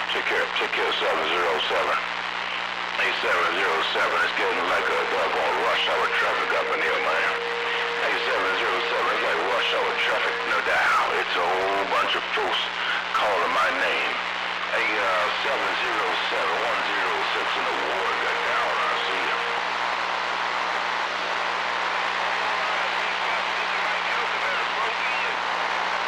Take care 707. 8707, it's getting like a